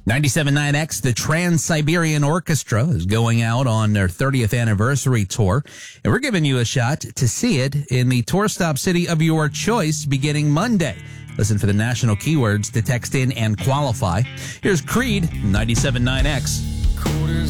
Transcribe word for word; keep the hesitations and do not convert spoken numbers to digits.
ninety-seven point nine X, the Trans-Siberian Orchestra, is going out on their thirtieth anniversary tour, and we're giving you a shot to see it in the tour stop city of your choice beginning Monday. Listen for the national keywords to text in and qualify. Here's Creed, ninety-seven point nine X.